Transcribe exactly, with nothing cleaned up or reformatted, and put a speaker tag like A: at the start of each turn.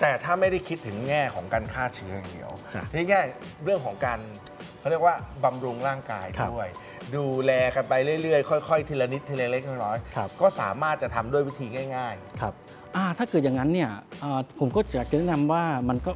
A: แต่ถ้าไม่ได้คิดถึงแง่ของการฆ่าเชื้ออย่างเดียว
B: จ้ะ
A: ที่แง่เรื่องของการเขาเรียกว่าบำรุงร่างกาย
B: ครับ
A: ด้วย ดูแลกันไปเรื่อยๆ ค่อยๆ ทีละนิดทีละเล็กน้อย
B: ครับ
A: ๆก็สามารถจะทำด้วยวิธีง่าย
B: ครับอ่าถ้าเกิดอย่างนั้นเนี่ยอ่าผมก็อยากจะแนะนำว่ามันก็